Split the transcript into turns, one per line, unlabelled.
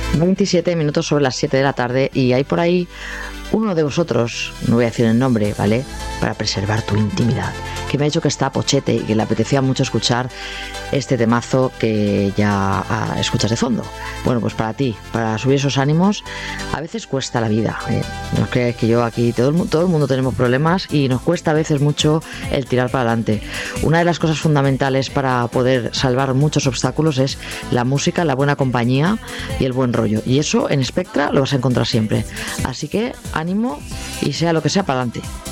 27 minutos sobre las 7 de la tarde y hay por ahí uno de vosotros, no voy a decir el nombre, ¿vale? Para preservar tu intimidad, que me ha dicho que está pochete y que le apetecía mucho escuchar este temazo que ya escuchas de fondo. Bueno, pues para ti, para subir esos ánimos, a veces cuesta la vida, ¿eh? No os creáis que yo aquí, todo el mundo tenemos problemas y nos cuesta a veces mucho el tirar para adelante. Una de las cosas fundamentales para poder salvar muchos obstáculos es la música, la buena compañía y el buen rollo. Y eso en Spectra lo vas a encontrar siempre. Así que ánimo y sea lo que sea, para adelante.